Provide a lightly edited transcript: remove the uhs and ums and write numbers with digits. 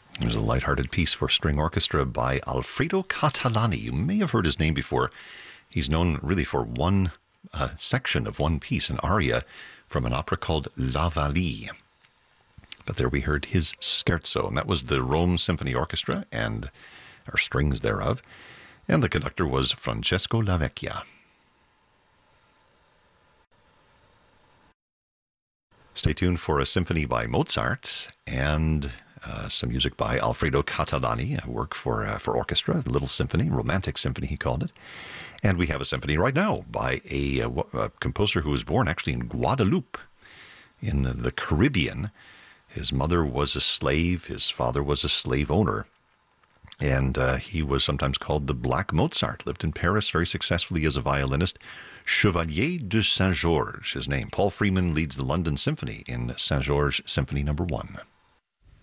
There's a lighthearted piece for string orchestra by Alfredo Catalani. You may have heard his name before. He's known really for one section of one piece, an aria from an opera called La Vallee. But there we heard his scherzo, and that was the Rome Symphony Orchestra and our strings thereof. And the conductor was Francesco Lavecchia. Stay tuned for a symphony by Mozart and some music by Alfredo Catalani, a work for orchestra, a little symphony, romantic symphony he called it. And we have a symphony right now by a composer who was born actually in Guadeloupe in the Caribbean. His mother was a slave, his father was a slave owner, and he was sometimes called the Black Mozart, lived in Paris very successfully as a violinist. Chevalier de Saint-Georges, his name. Paul Freeman leads the London Symphony in Saint-Georges Symphony No. 1.